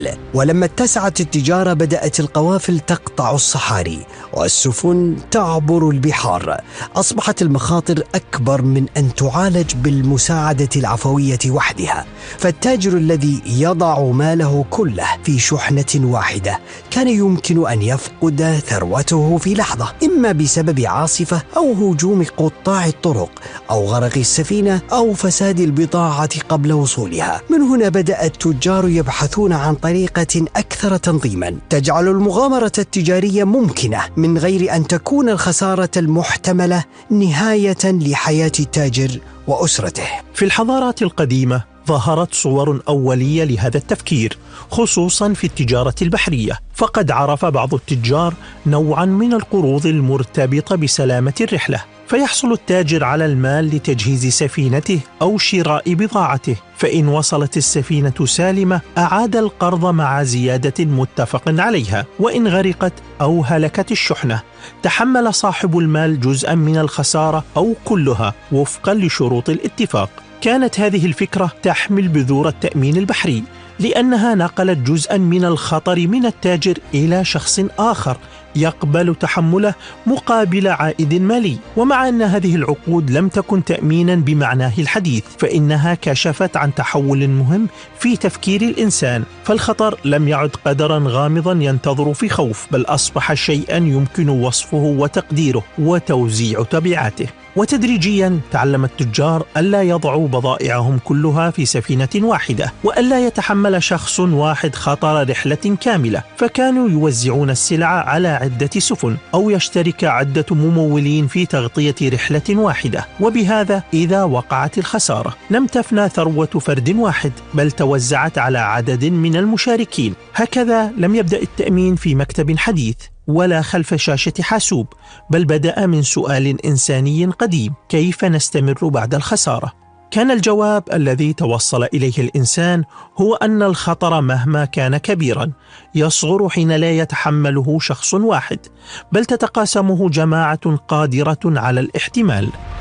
ولما اتسعت التجارة بدأت القوافل تقطع الصحاري والسفن تعبر البحار. أصبحت المخاطر أكبر من أن تعالج بالمساعدة العفوية وحدها، فالتاجر الذي يضع ماله كله في شحنة واحدة كان يمكن أن يفقد ثروته في لحظة، إما بسبب عاصفة أو هجوم قطاع الطرق أو غرق السفينة أو فساد البضاعة قبل وصولها. من هنا بدأ التجار يبحثون عن طريقة أكثر تنظيما تجعل المغامرة التجارية ممكنة من غير أن تكون الخسارة المحتملة نهاية لحياة التاجر وأسرته. في الحضارات القديمة ظهرت صور أولية لهذا التفكير، خصوصا في التجارة البحرية، فقد عرف بعض التجار نوعا من القروض المرتبطة بسلامة الرحلة، فيحصل التاجر على المال لتجهيز سفينته أو شراء بضاعته، فإن وصلت السفينة سالمة أعاد القرض مع زيادة متفق عليها، وإن غرقت أو هلكت الشحنة تحمل صاحب المال جزءا من الخسارة أو كلها وفقا لشروط الاتفاق. كانت هذه الفكرة تحمل بذور التأمين البحري، لأنها نقلت جزءا من الخطر من التاجر إلى شخص آخر يقبل تحمله مقابل عائد مالي. ومع أن هذه العقود لم تكن تأمينا بمعناه الحديث، فإنها كشفت عن تحول مهم في تفكير الإنسان، فالخطر لم يعد قدرا غامضا ينتظر في خوف، بل أصبح شيئا يمكن وصفه وتقديره وتوزيع تبعاته. وتدريجيا تعلم التجار ألا يضعوا بضائعهم كلها في سفينة واحدة، وألا يتحمل شخص واحد خطر رحلة كاملة، فكانوا يوزعون السلع على عدة سفن أو يشترك عدة ممولين في تغطية رحلة واحدة، وبهذا إذا وقعت الخسارة لم تفنى ثروة فرد واحد، بل توزعت على عدد من المشاركين. هكذا لم يبدأ التأمين في مكتب حديث ولا خلف شاشة حاسوب، بل بدأ من سؤال إنساني قديم: كيف نستمر بعد الخسارة؟ كان الجواب الذي توصل إليه الإنسان هو أن الخطر مهما كان كبيرا يصغر حين لا يتحمله شخص واحد، بل تتقاسمه جماعة قادرة على الاحتمال.